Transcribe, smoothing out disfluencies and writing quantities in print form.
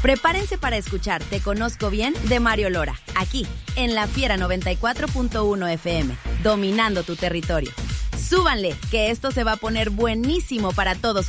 Prepárense para escuchar Te Conozco Bien de Mario Lora, aquí, en La Fiera 94.1 FM, dominando tu territorio. Súbanle, que esto se va a poner buenísimo para todos